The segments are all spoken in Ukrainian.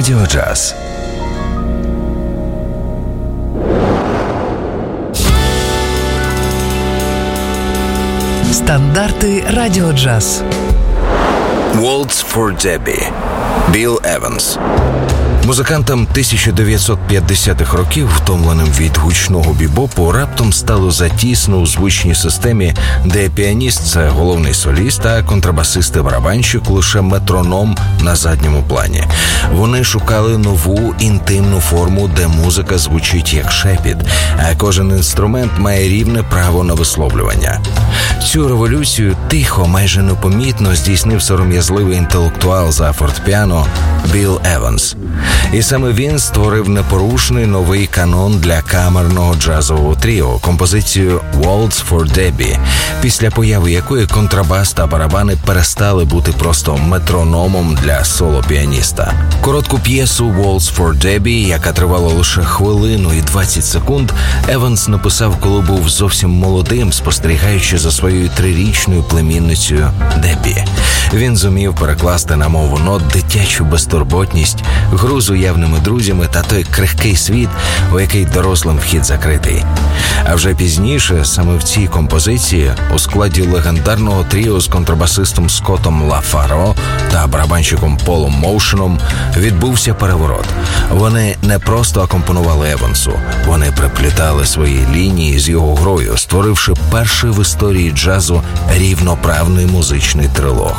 Радіо Джаз. Стандарти Радіо Джаз. Waltz for Debbie. Біл Еванс. Музикантам 1950-х років, втомленим від гучного бібопу, раптом стало затісно у звучній системі, де піаніст – це головний соліст, а контрабасист і барабанщик – лише метроном на задньому плані. Вони шукали нову інтимну форму, де музика звучить як шепіт, а кожен інструмент має рівне право на висловлювання. Цю революцію тихо, майже непомітно здійснив сором'язливий інтелектуал за фортепіано Біл Еванс. І саме він створив непорушний новий канон для камерного джазового тріо, композицію «Waltz for Debbie», після появи якої контрабас та барабани перестали бути просто метрономом для соло-піаніста. Коротку п'єсу «Waltz for Debbie», яка тривала лише хвилину і 20 секунд, Еванс написав, коли був зовсім молодим, спостерігаючи за своєю 3-річною племінницею Деббі. Він зумів перекласти на мову нот дитячу безтурботність, гру з уявними друзями та той крихкий світ, у який дорослим вхід закритий. А вже пізніше, саме в цій композиції, у складі легендарного тріо з контрабасистом Скоттом Лафаро та барабанщиком Полом Моушеном відбувся переворот. Вони не просто акомпонували Евансу, вони приплітали свої лінії з його грою, створивши перший в історії джазу рівноправний музичний трилог.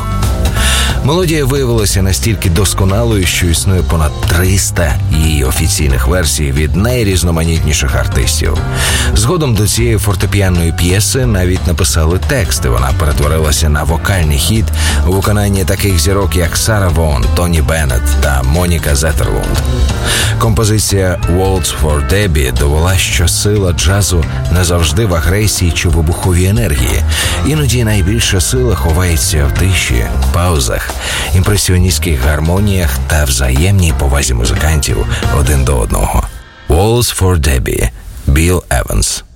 Мелодія виявилася настільки досконалою, що існує понад 300 її офіційних версій від найрізноманітніших артистів. Згодом до цієї фортепіанної п'єси навіть написали тексти. Вона перетворилася на вокальний хіт у виконанні таких зірок, як Сара Вон, Тоні Беннет та Моніка Зетерлунд. Композиція «Waltz for Debbie» довела, що сила джазу не завжди в агресії чи вибуховій енергії. Іноді найбільша сила ховається в тиші, паузах, імпресіоністських гармоніях та взаємній повазі музикантів один до одного. «Waltz for Debbie» – Біл Еванс.